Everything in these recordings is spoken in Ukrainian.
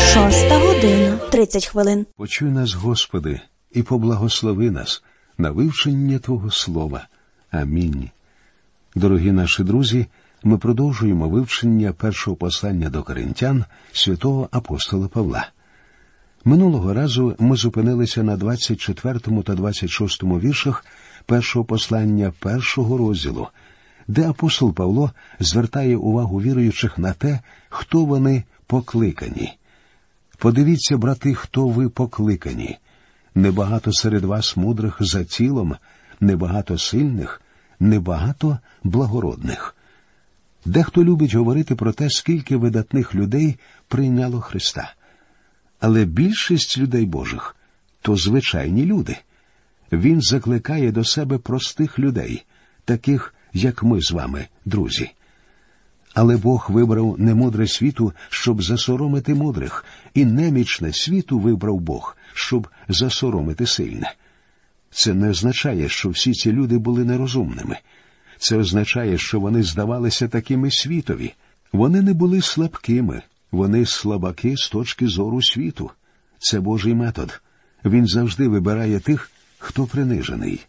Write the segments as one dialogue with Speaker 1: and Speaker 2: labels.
Speaker 1: 6:30 хвилин.
Speaker 2: Почуй нас, Господи, і поблагослови нас на вивчення Твого Слова. Амінь. Дорогі наші друзі, ми продовжуємо вивчення першого послання до Коринтян святого апостола Павла. Минулого разу ми зупинилися на 24 та 26 віршах першого послання першого розділу, де апостол Павло звертає увагу віруючих на те, хто вони покликані. Подивіться, брати, хто ви покликані. Небагато серед вас мудрих за тілом, небагато сильних, небагато благородних. Дехто любить говорити про те, скільки видатних людей прийняло Христа. Але більшість людей Божих – то звичайні люди. Він закликає до себе простих людей, таких, як ми з вами, друзі. Але Бог вибрав немудре світу, щоб засоромити мудрих, і немічне світу вибрав Бог, щоб засоромити сильне. Це не означає, що всі ці люди були нерозумними. Це означає, що вони здавалися такими світові. Вони не були слабкими, вони слабаки з точки зору світу. Це Божий метод. Він завжди вибирає тих, хто принижений.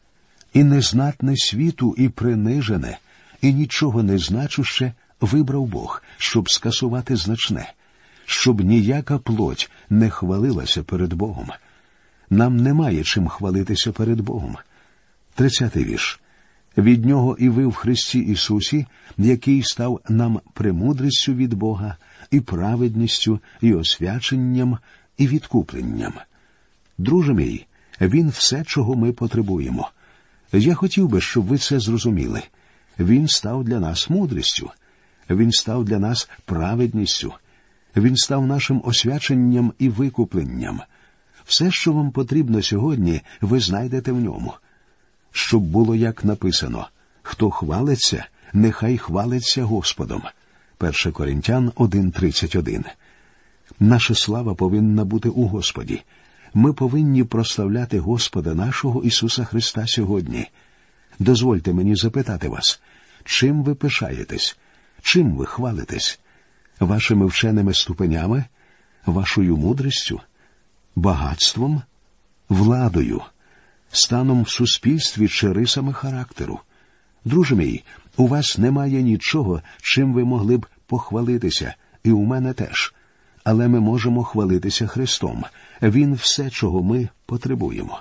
Speaker 2: І незнатне світу, і принижене, і нічого не значуще вибрав Бог, щоб скасувати значне, щоб ніяка плоть не хвалилася перед Богом. Нам немає чим хвалитися перед Богом. 30-й вірш. Від Нього і ви в Христі Ісусі, який став нам премудрістю від Бога, і праведністю, і освяченням, і відкупленням. Друже мій, Він все, чого ми потребуємо. Я хотів би, щоб ви це зрозуміли. Він став для нас мудрістю. Він став для нас праведністю. Він став нашим освяченням і викупленням. Все, що вам потрібно сьогодні, ви знайдете в Ньому. Щоб було, як написано, хто хвалиться, нехай хвалиться Господом. 1 Коринтян 1:31. Наша слава повинна бути у Господі. Ми повинні прославляти Господа нашого Ісуса Христа сьогодні. Дозвольте мені запитати вас, чим ви пишаєтесь? Чим ви хвалитесь? Вашими вченими ступенями? Вашою мудрістю? Багатством? Владою? Станом в суспільстві чи рисами характеру? Друже мій, у вас немає нічого, чим ви могли б похвалитися, і у мене теж. Але ми можемо хвалитися Христом. Він все, чого ми потребуємо.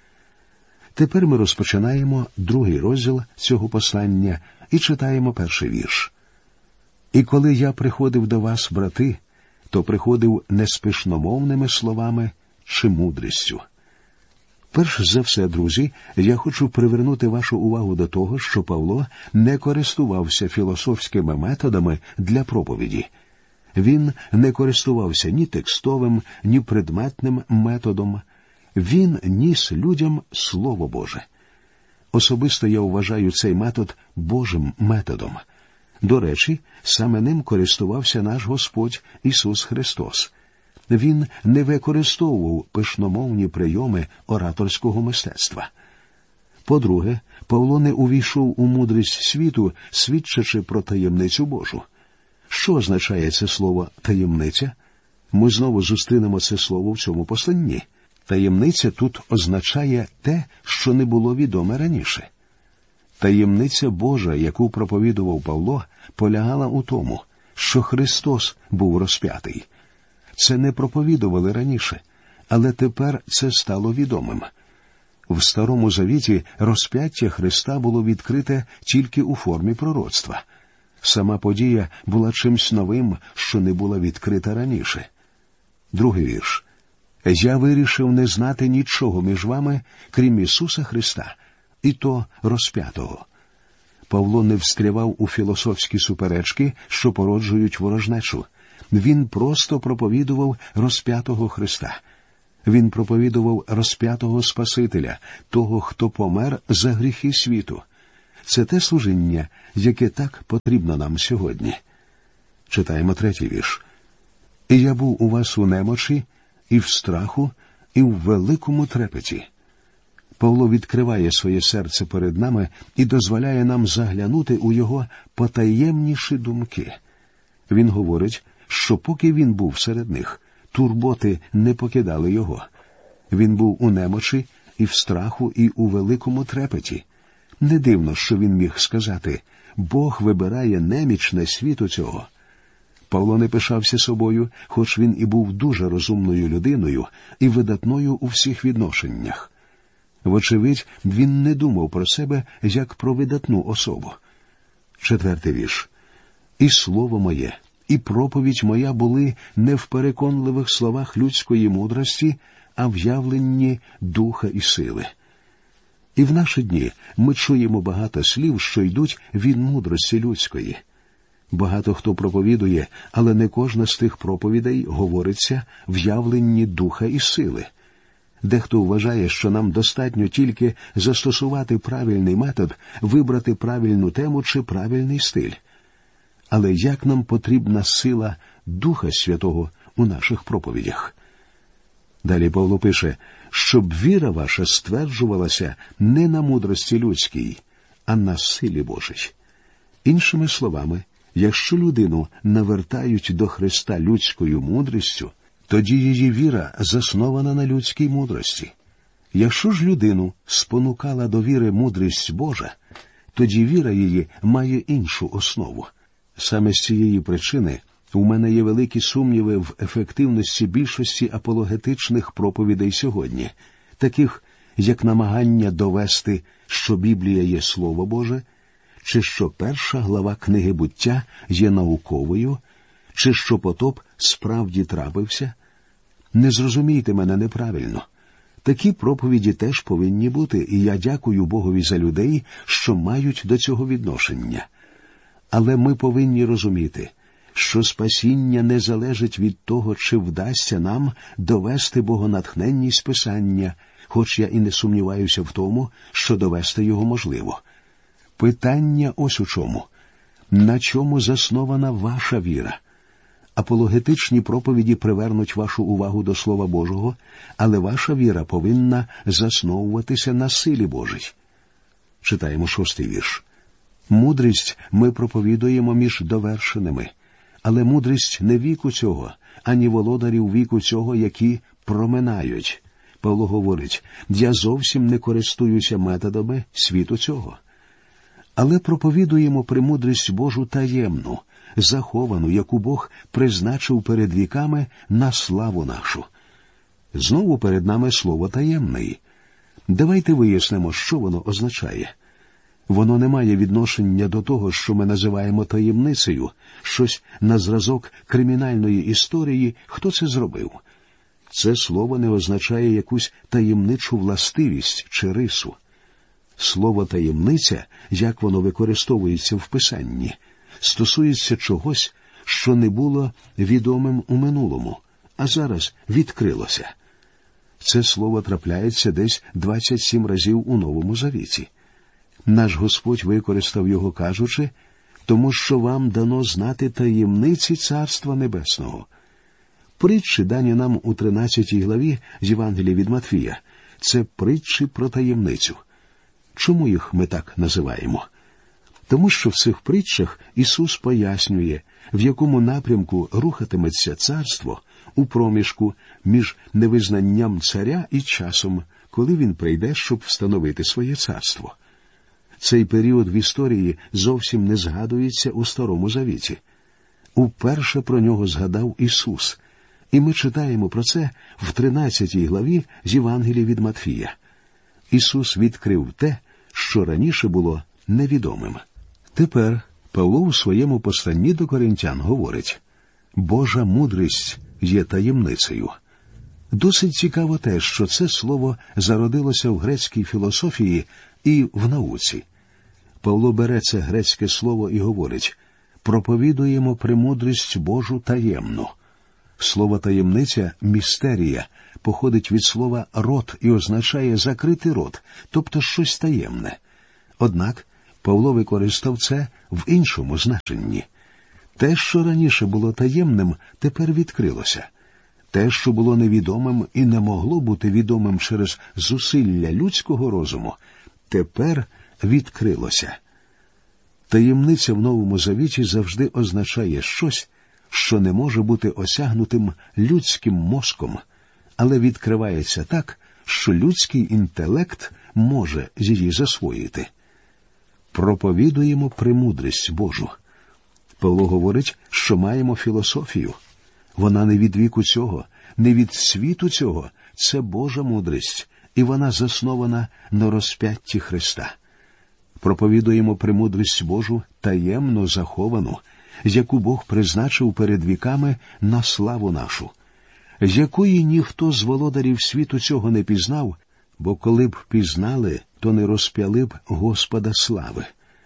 Speaker 2: Тепер ми розпочинаємо 2 розділ цього послання і читаємо 1 вірш. «І коли я приходив до вас, брати, то приходив не з пишномовними словами чи мудрістю». Перш за все, друзі, я хочу привернути вашу увагу до того, що Павло не користувався філософськими методами для проповіді. Він не користувався ні текстовим, ні предметним методом. Він ніс людям Слово Боже. Особисто я вважаю цей метод Божим методом. До речі, саме ним користувався наш Господь Ісус Христос. Він не використовував пишномовні прийоми ораторського мистецтва. По-друге, Павло не увійшов у мудрість світу, свідчачи про таємницю Божу. Що означає це слово «таємниця»? Ми знову зустрінемо це слово в цьому посланні. Таємниця тут означає те, що не було відоме раніше. Таємниця Божа, яку проповідував Павло, полягала у тому, що Христос був розп'ятий. Це не проповідували раніше, але тепер це стало відомим. В Старому Завіті розп'яття Христа було відкрите тільки у формі пророцтва. Сама подія була чимсь новим, що не була відкрита раніше. 2 вірш. «Я вирішив не знати нічого між вами, крім Ісуса Христа, і то розп'ятого». Павло не встрявав у філософські суперечки, що породжують ворожнечу. Він просто проповідував розп'ятого Христа. Він проповідував розп'ятого Спасителя, того, хто помер за гріхи світу. Це те служіння, яке так потрібно нам сьогодні. Читаємо 3 вірш. «І я був у вас у немочі, і в страху, і в великому трепеті». Павло відкриває своє серце перед нами і дозволяє нам заглянути у його потаємніші думки. Він говорить, що поки він був серед них, турботи не покидали його. Він був у немочі, і в страху, і у великому трепеті. Не дивно, що він міг сказати: «Бог вибирає немічне світу цього». Павло не пишався собою, хоч він і був дуже розумною людиною і видатною у всіх відношеннях. Вочевидь, він не думав про себе як про видатну особу. 4-й вірш. «І слово моє, і проповідь моя були не в переконливих словах людської мудрості, а в явленні духа і сили». І в наші дні ми чуємо багато слів, що йдуть від мудрості людської. Багато хто проповідує, але не кожна з тих проповідей говориться в явленні духа і сили. Дехто вважає, що нам достатньо тільки застосувати правильний метод, вибрати правильну тему чи правильний стиль. Але як нам потрібна сила Духа Святого у наших проповідях? Далі Павло пише, щоб віра ваша стверджувалася не на мудрості людській, а на силі Божій. Іншими словами, якщо людину навертають до Христа людською мудрістю, тоді її віра заснована на людській мудрості. Якщо ж людину спонукала до віри мудрість Божа, тоді віра її має іншу основу. Саме з цієї причини у мене є великі сумніви в ефективності більшості апологетичних проповідей сьогодні, таких як намагання довести, що Біблія є Слово Боже, чи що 1 глава книги «Буття» є науковою, чи що потоп справді трапився. Не зрозумійте мене неправильно. Такі проповіді теж повинні бути, і я дякую Богові за людей, що мають до цього відношення. Але ми повинні розуміти, що спасіння не залежить від того, чи вдасться нам довести богонатхненність Писання, хоч я і не сумніваюся в тому, що довести його можливо. Питання ось у чому. На чому заснована ваша віра? Апологетичні проповіді привернуть вашу увагу до Слова Божого, але ваша віра повинна засновуватися на силі Божій. Читаємо 6-й вірш. «Мудрість ми проповідуємо між довершеними, але мудрість не віку цього, ані володарів віку цього, які проминають». Павло говорить, «Я зовсім не користуюся методами світу цього». Але проповідуємо премудрість Божу таємну, заховану, яку Бог призначив перед віками на славу нашу. Знову перед нами слово «таємний». Давайте вияснимо, що воно означає. Воно не має відношення до того, що ми називаємо таємницею, щось на зразок кримінальної історії, хто це зробив. Це слово не означає якусь таємничу властивість чи рису. Слово «таємниця», як воно використовується в Писанні, стосується чогось, що не було відомим у минулому, а зараз відкрилося. Це слово трапляється десь 27 разів у Новому Завіті. Наш Господь використав його, кажучи, «тому що вам дано знати таємниці Царства Небесного». Притчі, дані нам у 13 главі з Євангелія від Матвія, це притчі про таємницю. Чому їх ми так називаємо? Тому що в цих притчах Ісус пояснює, в якому напрямку рухатиметься царство у проміжку між невизнанням царя і часом, коли він прийде, щоб встановити своє царство. Цей період в історії зовсім не згадується у Старому Завіті. Уперше про нього згадав Ісус, і ми читаємо про це в 13 главі з Євангелія від Матфія. Ісус відкрив те, що раніше було невідомим. Тепер Павло у своєму посланні до Коринтян говорить, «Божа мудрість є таємницею». Досить цікаво те, що це слово зародилося в грецькій філософії і в науці. Павло бере це грецьке слово і говорить, «Проповідуємо премудрість Божу таємну». Слово «таємниця» – «містерія» походить від слова «рот» і означає «закритий рот», тобто щось таємне. Однак Павло використав це в іншому значенні. Те, що раніше було таємним, тепер відкрилося. Те, що було невідомим і не могло бути відомим через зусилля людського розуму, тепер відкрилося. Таємниця в Новому Завіті завжди означає щось, що не може бути осягнутим людським мозком, але відкривається так, що людський інтелект може її засвоїти. Проповідуємо премудрість Божу. Павло говорить, що маємо філософію. Вона не від віку цього, не від світу цього, це Божа мудрість, і вона заснована на розп'ятті Христа. Проповідуємо премудрість Божу таємно заховану, яку Бог призначив перед віками на славу нашу, якої ніхто з володарів світу цього не пізнав, бо коли б пізнали, то не розп'яли б Господа слави.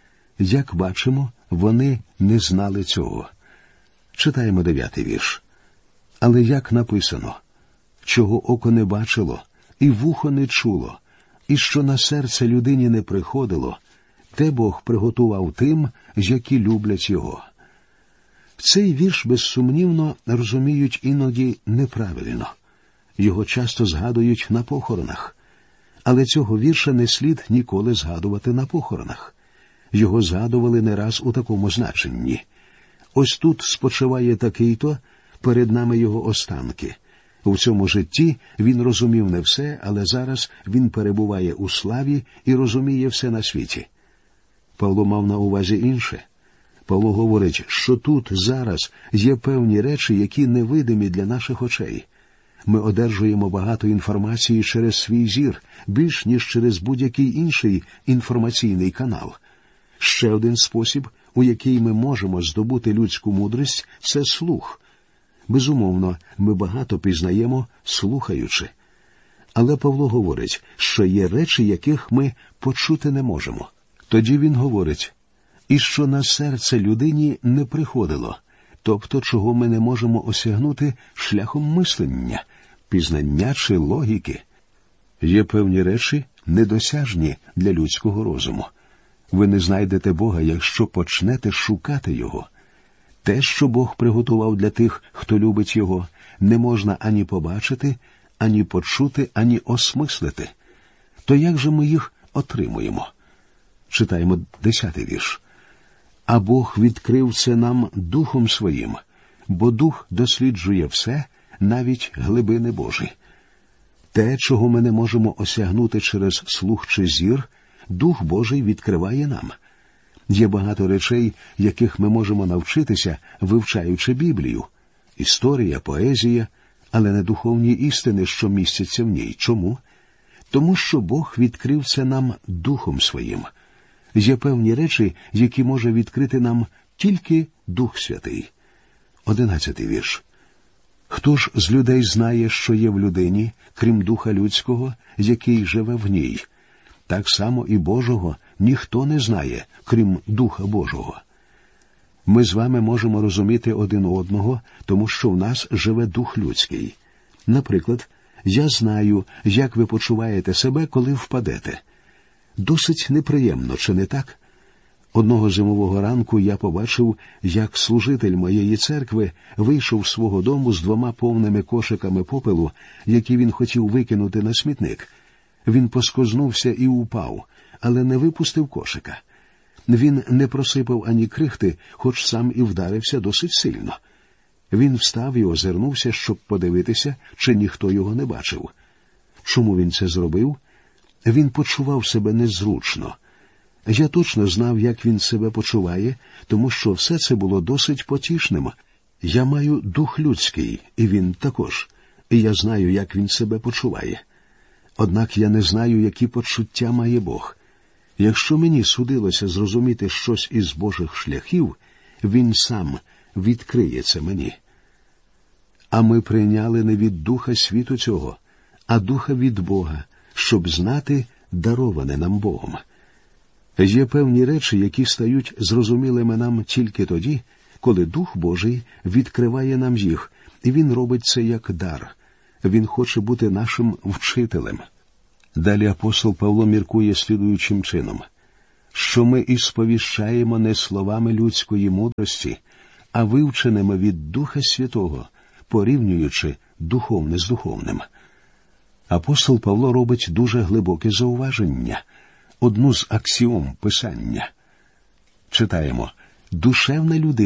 Speaker 2: Як бачимо, вони не знали цього. Читаємо 9-й вірш. Але як написано, чого око не бачило, і вухо не чуло, і що на серце людині не приходило, те Бог приготував тим, які люблять Його. Цей вірш, безсумнівно, розуміють іноді неправильно. Його часто згадують на похоронах. Але цього вірша не слід ніколи згадувати на похоронах. Його згадували не раз у такому значенні. Ось тут спочиває такий-то, перед нами його останки. У цьому житті він розумів не все, але зараз він перебуває у славі і розуміє все на світі. Павло мав на увазі інше. Павло говорить, що тут, зараз, є певні речі, які невидимі для наших очей. Ми одержуємо багато інформації через свій зір, більш ніж через будь-який інший інформаційний канал. Ще один спосіб, у який ми можемо здобути людську мудрість, це слух. Безумовно, ми багато пізнаємо, слухаючи. Але Павло говорить, що є речі, яких ми почути не можемо. Тоді він говорить, і що на серце людині не приходило, тобто чого ми не можемо осягнути шляхом мислення, пізнання чи логіки. Є певні речі, недосяжні для людського розуму. Ви не знайдете Бога, якщо почнете шукати Його. Те, що Бог приготував для тих, хто любить Його, не можна ані побачити, ані почути, ані осмислити. То як же ми їх отримуємо? Читаємо 10-й вірш. А Бог відкрив це нам Духом Своїм, бо Дух досліджує все, навіть глибини Божі. Те, чого ми не можемо осягнути через слух чи зір, Дух Божий відкриває нам. Є багато речей, яких ми можемо навчитися, вивчаючи Біблію. Історія, поезія, але не духовні істини, що містяться в ній. Чому? Тому що Бог відкрив це нам Духом Своїм. Є певні речі, які може відкрити нам тільки Дух Святий. 11-й вірш. Хто ж з людей знає, що є в людині, крім духа людського, який живе в ній? Так само і Божого ніхто не знає, крім Духа Божого. Ми з вами можемо розуміти один одного, тому що в нас живе Дух людський. Наприклад, я знаю, як ви почуваєте себе, коли впадете. Досить неприємно, чи не так? Одного зимового ранку я побачив, як служитель моєї церкви вийшов з свого дому з 2 повними кошиками попелу, які він хотів викинути на смітник. Він поскознувся і упав, але не випустив кошика. Він не просипав ані крихти, хоч сам і вдарився досить сильно. Він встав і озирнувся, щоб подивитися, чи ніхто його не бачив. Чому він це зробив? Він почував себе незручно. Я точно знав, як він себе почуває, тому що все це було досить потішним. Я маю дух людський, і він також. І я знаю, як він себе почуває. Однак я не знаю, які почуття має Бог. Якщо мені судилося зрозуміти щось із Божих шляхів, Він сам відкриє це мені. А ми прийняли не від духа світу цього, а духа від Бога, щоб знати дароване нам Богом. Є певні речі, які стають зрозумілими нам тільки тоді, коли Дух Божий відкриває нам їх, і Він робить це як дар. Він хоче бути нашим вчителем. Далі апостол Павло міркує слідуючим чином, що ми і сповіщаємо не словами людської мудрості, а вивченими від Духа Святого, порівнюючи духовне з духовним. Апостол Павло робить дуже глибоке зауваження, одну з аксіом Писання. Читаємо: «Душевна людина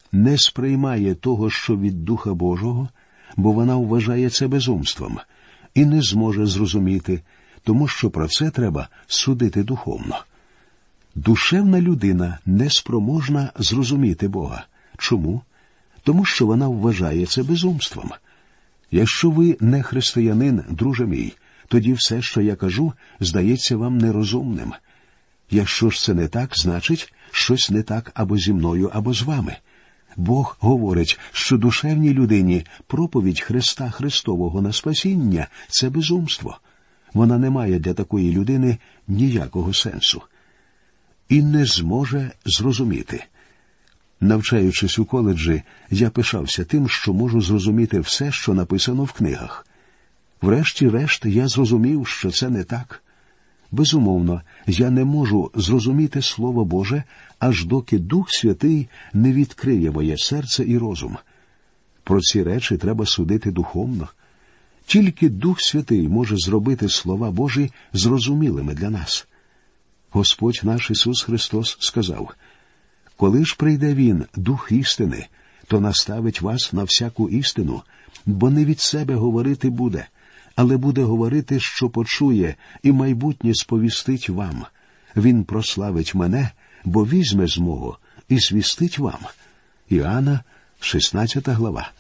Speaker 2: не сприймає того, що від Духа Божого, бо вона вважає це безумством, і не зможе зрозуміти, тому що про це треба судити духовно. Душевна людина не спроможна зрозуміти Бога. Чому? Тому що вона вважає це безумством. Якщо ви не християнин, друже мій, тоді все, що я кажу, здається вам нерозумним. Якщо ж це не так, значить, щось не так або зі мною, або з вами. Бог говорить, що душевній людині проповідь Христа Христового на спасіння – це безумство. Вона не має для такої людини ніякого сенсу. І не зможе зрозуміти. Навчаючись у коледжі, я пишався тим, що можу зрозуміти все, що написано в книгах. Врешті-решт я зрозумів, що це не так. Безумовно, я не можу зрозуміти Слово Боже, аж доки Дух Святий не відкриє моє серце і розум. Про ці речі треба судити духовно. Тільки Дух Святий може зробити слова Божі зрозумілими для нас. Господь наш Ісус Христос сказав: «Коли ж прийде Він, Дух істини, то наставить вас на всяку істину, бо не від себе говорити буде, але буде говорити, що почує, і майбутнє сповістить вам. Він прославить мене, бо візьме з мого і звістить вам». Іоанна, 16 глава,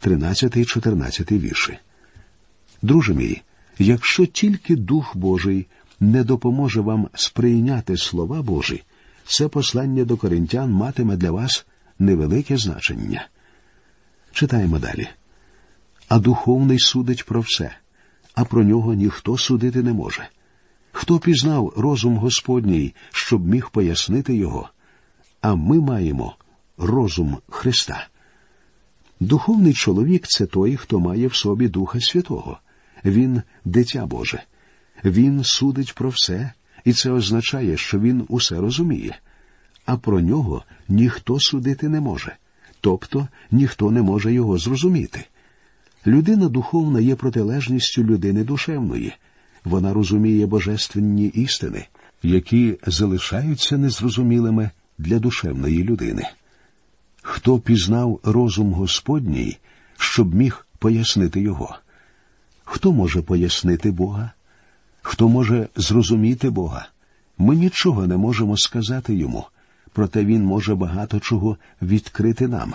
Speaker 2: 13-14 вірші. Друже мій, якщо тільки Дух Божий не допоможе вам сприйняти слова Божі, це послання до Коринтян матиме для вас невелике значення. Читаємо далі. «А духовний судить про все, а про нього ніхто судити не може. Хто пізнав розум Господній, щоб міг пояснити його? А ми маємо розум Христа». Духовний чоловік – це той, хто має в собі Духа Святого. Він – дитя Боже. Він судить про все, і це означає, що він усе розуміє. А про нього ніхто судити не може, тобто ніхто не може його зрозуміти. Людина духовна є протилежністю людини душевної. Вона розуміє божественні істини, які залишаються незрозумілими для душевної людини. Хто пізнав розум Господній, щоб міг пояснити його? Хто може пояснити Бога? Хто може зрозуміти Бога? Ми нічого не можемо сказати йому, проте він може багато чого відкрити нам.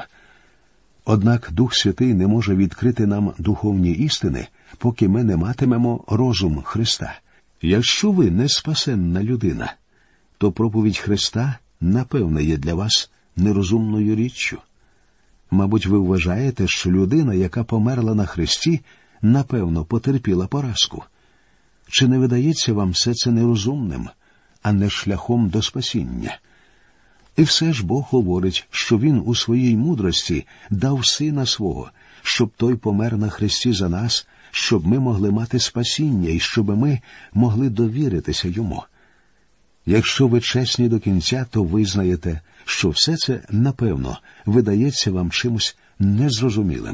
Speaker 2: Однак Дух Святий не може відкрити нам духовні істини, поки ми не матимемо розум Христа. Якщо ви не спасенна людина, то проповідь Христа, напевне, є для вас нерозумною річчю. Мабуть, ви вважаєте, що людина, яка померла на хресті, напевно, потерпіла поразку. Чи не видається вам все це нерозумним, а не шляхом до спасіння? І все ж Бог говорить, що Він у своїй мудрості дав Сина Свого, щоб Той помер на хресті за нас, щоб ми могли мати спасіння і щоб ми могли довіритися Йому. Якщо ви чесні до кінця, то визнаєте, що все це, напевно, видається вам чимось незрозумілим.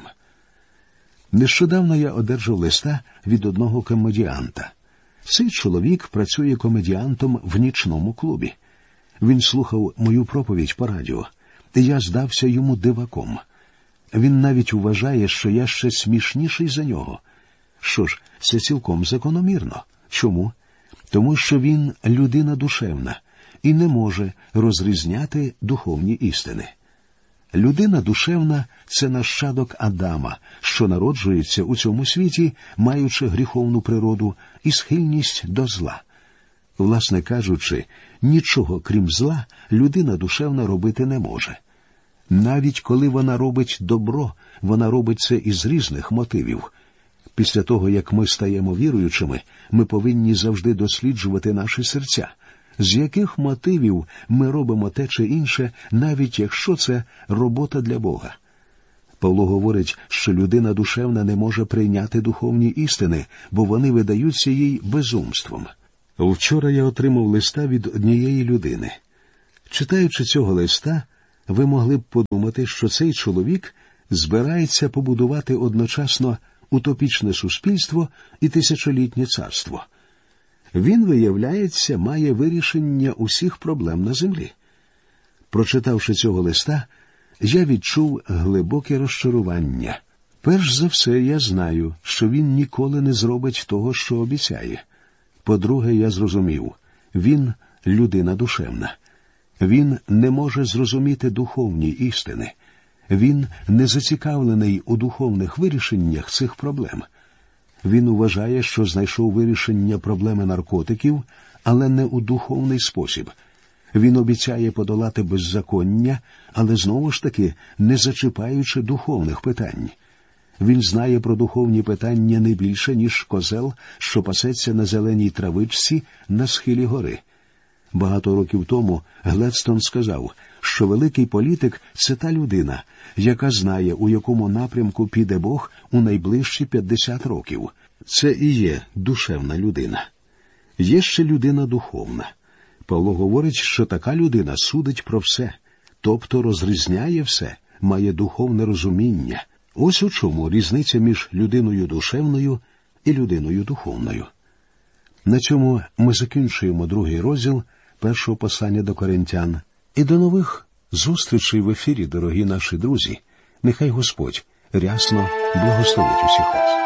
Speaker 2: Нещодавно я одержав листа від одного комедіанта. Цей чоловік працює комедіантом в нічному клубі. Він слухав мою проповідь по радіо, і я здався йому диваком. Він навіть вважає, що я ще смішніший за нього. Що ж, це цілком закономірно. Чому? Тому що він людина душевна і не може розрізняти духовні істини. Людина душевна – це нащадок Адама, що народжується у цьому світі, маючи гріховну природу і схильність до зла. Власне кажучи, нічого крім зла людина душевна робити не може. Навіть коли вона робить добро, вона робить це із різних мотивів. Після того, як ми стаємо віруючими, ми повинні завжди досліджувати наші серця. З яких мотивів ми робимо те чи інше, навіть якщо це робота для Бога? Павло говорить, що людина душевна не може прийняти духовні істини, бо вони видаються їй безумством. Вчора я отримав листа від однієї людини. Читаючи цього листа, ви могли б подумати, що цей чоловік збирається побудувати одночасно утопічне суспільство і тисячолітнє царство. Він, виявляється, має вирішення усіх проблем на землі. Прочитавши цього листа, я відчув глибоке розчарування. Перш за все, я знаю, що він ніколи не зробить того, що обіцяє. По-друге, я зрозумів, він – людина душевна. Він не може зрозуміти духовні істини. Він не зацікавлений у духовних вирішеннях цих проблем. Він вважає, що знайшов вирішення проблеми наркотиків, але не у духовний спосіб. Він обіцяє подолати беззаконня, але знову ж таки не зачіпаючи духовних питань. Він знає про духовні питання не більше, ніж козел, що пасеться на зеленій травичці на схилі гори. Багато років тому Гледстон сказав, що великий політик – це та людина, яка знає, у якому напрямку піде Бог у найближчі 50 років. Це і є душевна людина. Є ще людина духовна. Павло говорить, що така людина судить про все, тобто розрізняє все, має духовне розуміння. Ось у чому різниця між людиною душевною і людиною духовною. На цьому ми закінчуємо 2 розділ першого послання до Коринтян. І до нових зустрічей в ефірі, дорогі наші друзі. Нехай Господь рясно благословить усіх вас.